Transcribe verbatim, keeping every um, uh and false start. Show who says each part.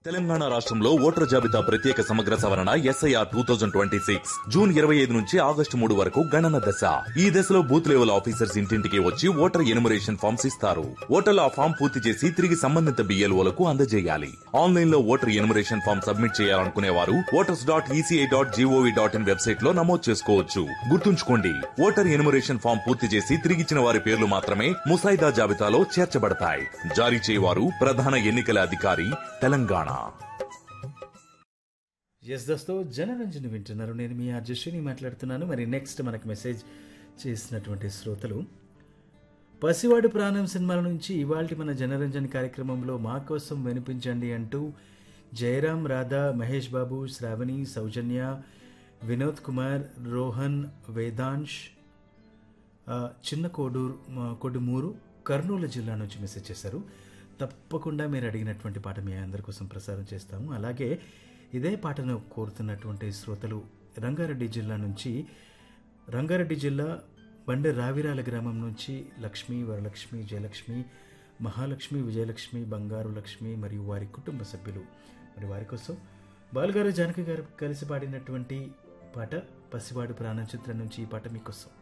Speaker 1: తెలంగాణ రాష్ట్రంలో ఓటర్ జాబితా ప్రత్యేక సమగ్ర సవరణ SIR two thousand twenty six June ఇరవై ఐదు నుంచి ఆగస్టు మూడు వరకు గణన దశ. ఈ దశలో బూత్ లెవెల్ ఆఫీసర్స్ ఇంటింటికి వచ్చి ఓటర్ ఎనుమరేషన్ ఫామ్స్ ఇస్తారు. ఓటర్లు ఆ ఫామ్ పూర్తి చేసి తిరిగి సంబంధిత బిఎల్ఓలకు అందజేయాలి. ఆన్లైన్ లో ఓటర్ ఎనుమరేషన్ ఫామ్ సబ్మిట్ చేయాలనుకునే వారు voters dot ECI dot GOV dot in website లో నమోదు చేసుకోవచ్చు. గుర్తుంచుకోండి, ఓటర్ ఎనుమరేషన్ ఫామ్ పూర్తి చేసి తిరిగిచ్చిన వారి పేర్లు మాత్రమే ముసాయిదా జాబితాలో చేర్చబడతాయి. జారీ చేయవారు ప్రధాన ఎన్నికల అధికారి, తెలంగాణ.
Speaker 2: ఎస్ దోస్తో జనరంజన్ వింటున్నారు. నేను మీ అర్జుషిని మాట్లాడుతున్నాను. మరి నెక్స్ట్ మనకు మెసేజ్ చేసినటువంటి శ్రోతలు, పసివాడు ప్రాణం సినిమాల నుంచి ఇవాల్టి మన జనరంజన్ కార్యక్రమంలో మా కోసం వినిపించండి అంటూ జయరాం, రాధా, మహేష్ బాబు, శ్రావణి, సౌజన్య, వినోద్ కుమార్, రోహన్, వేదాంశ్, చిన్న కోడూరు కొడుమూరు, కర్నూలు జిల్లా నుంచి మెసేజ్ చేశారు. తప్పకుండా మీరు అడిగినటువంటి పాట మీ అందరి కోసం ప్రసారం చేస్తాము. అలాగే ఇదే పాటను కోరుతున్నటువంటి శ్రోతలు రంగారెడ్డి జిల్లా నుంచి, రంగారెడ్డి జిల్లా బండి రావిరాల గ్రామం నుంచి లక్ష్మి, వరలక్ష్మి, జయలక్ష్మి, మహాలక్ష్మి, విజయలక్ష్మి, బంగారు లక్ష్మి మరియు వారి కుటుంబ సభ్యులు. మరి వారి కోసం బాలుగారు, జానకి గారు కలిసి పాడినటువంటి పాట పసివాడు ప్రాణం చిత్రం నుంచి ఈ పాట మీకోసం.